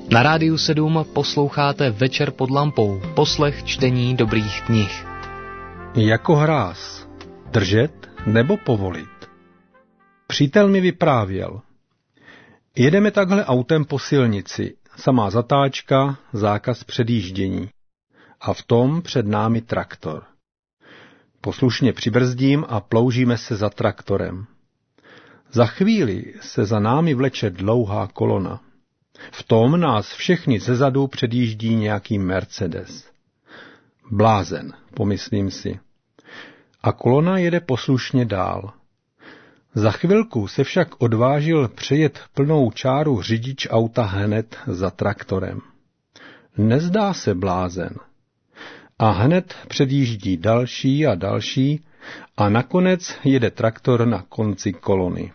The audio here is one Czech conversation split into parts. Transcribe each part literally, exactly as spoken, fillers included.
Na Rádiu sedm posloucháte Večer pod lampou, poslech čtení dobrých knih. Jako hráz, držet nebo povolit. Přítel mi vyprávěl. Jedeme takhle autem po silnici, samá zatáčka, zákaz předjíždění. A v tom před námi traktor. Poslušně přibrzdím a ploužíme se za traktorem. Za chvíli se za námi vleče dlouhá kolona. V tom nás všechny zezadu předjíždí nějaký Mercedes. Blázen, pomyslím si. A kolona jede poslušně dál. Za chvilku se však odvážil přejet plnou čáru řidič auta hned za traktorem. Nezdá se blázen. A hned předjíždí další a další a nakonec jede traktor na konci kolony.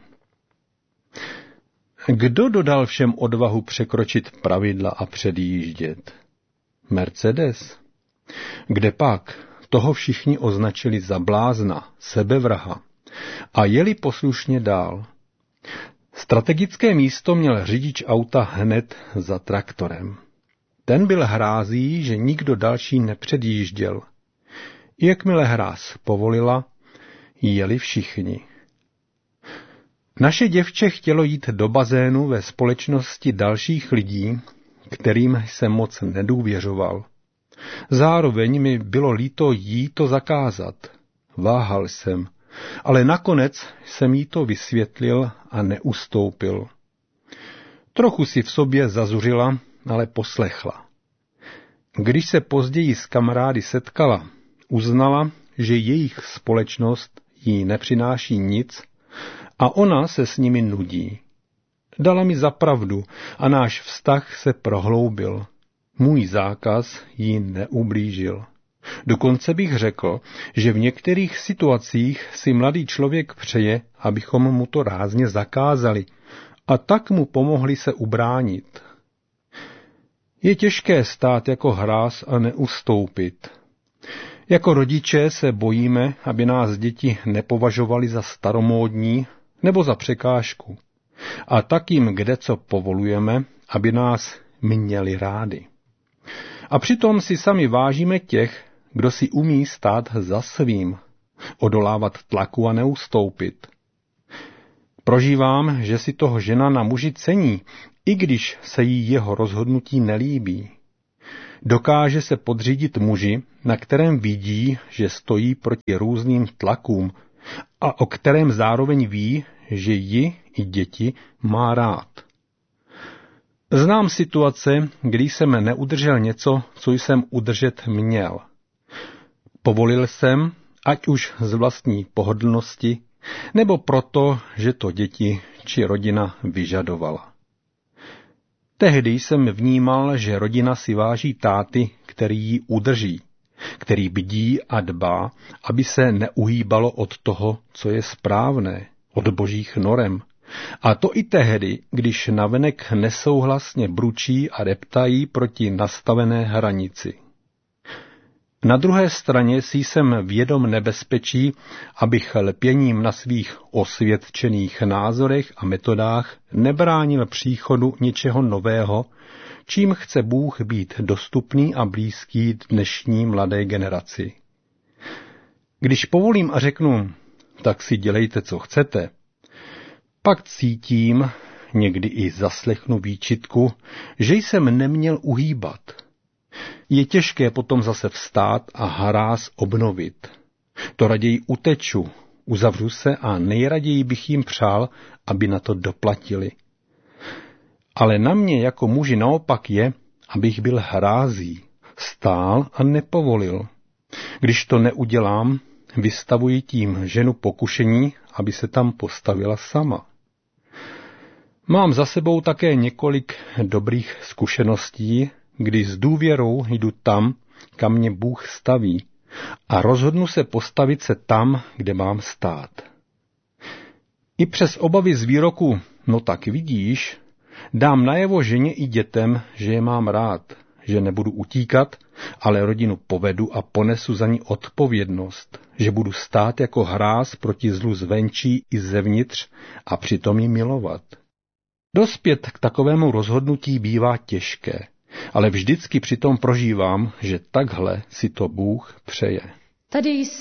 Kdo dodal všem odvahu překročit pravidla a předjíždět? Mercedes? Kdepak, toho všichni označili za blázna, sebevraha a jeli poslušně dál. Strategické místo měl řidič auta hned za traktorem. Ten byl hrází, že nikdo další nepředjížděl. Jakmile hráz povolila, jeli všichni. Naše děvče chtělo jít do bazénu ve společnosti dalších lidí, kterým jsem moc nedůvěřoval. Zároveň mi bylo líto jí to zakázat. Váhal jsem, ale nakonec jsem jí to vysvětlil a neustoupil. Trochu si v sobě zazuřila, ale poslechla. Když se později s kamarády setkala, uznala, že jejich společnost jí nepřináší nic a ona se s nimi nudí. Dala mi za pravdu a náš vztah se prohloubil. Můj zákaz jí neublížil. Dokonce bych řekl, že v některých situacích si mladý člověk přeje, abychom mu to rázně zakázali a tak mu pomohli se ubránit. Je těžké stát jako hráz a neustoupit. Jako rodiče se bojíme, aby nás děti nepovažovali za staromódní nebo za překážku. A tak jim kdeco povolujeme, aby nás měli rádi. A přitom si sami vážíme těch, kdo si umí stát za svým, odolávat tlaku a neustoupit. Prožívám, že si toho žena na muži cení, i když se jí jeho rozhodnutí nelíbí. Dokáže se podřídit muži, na kterém vidí, že stojí proti různým tlakům a o kterém zároveň ví, že ji i děti má rád. Znám situace, kdy jsem neudržel něco, co jsem udržet měl. Povolil jsem, ať už z vlastní pohodlnosti, nebo proto, že to děti či rodina vyžadovala. Tehdy jsem vnímal, že rodina si váží táty, který ji udrží, který bdí a dbá, aby se neuhýbalo od toho, co je správné, od božích norem. A to i tehdy, když navenek nesouhlasně bručí a reptají proti nastavené hranici. Na druhé straně si jsem vědom nebezpečí, abych lpěním na svých osvědčených názorech a metodách nebránil příchodu něčeho nového, čím chce Bůh být dostupný a blízký dnešní mladé generaci. Když povolím a řeknu, tak si dělejte, co chcete, pak cítím, někdy i zaslechnu výčitku, že jsem neměl uhýbat. Je těžké potom zase vstát a hráz obnovit. To raději uteču, uzavřu se a nejraději bych jim přál, aby na to doplatili. Ale na mě jako muži naopak je, abych byl hrází, stál a nepovolil. Když to neudělám, vystavuji tím ženu pokušení, aby se tam postavila sama. Mám za sebou také několik dobrých zkušeností, kdy s důvěrou jdu tam, kam mě Bůh staví, a rozhodnu se postavit se tam, kde mám stát. I přes obavy z výroku, no tak vidíš, dám najevo ženě i dětem, že je mám rád, že nebudu utíkat, ale rodinu povedu a ponesu za ní odpovědnost, že budu stát jako hráz proti zlu zvenčí i zevnitř a přitom ji milovat. Dospět k takovému rozhodnutí bývá těžké, ale vždycky přitom prožívám, že takhle si to Bůh přeje. Tady